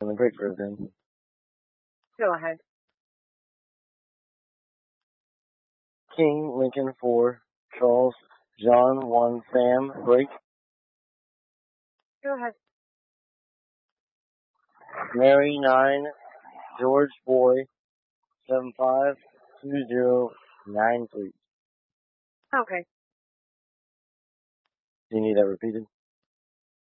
On the break for then. Go ahead. King, Lincoln 4, Charles, John 1, Sam, break. Go ahead. Mary 9, George Boy 752093. Okay. Do you need that repeated?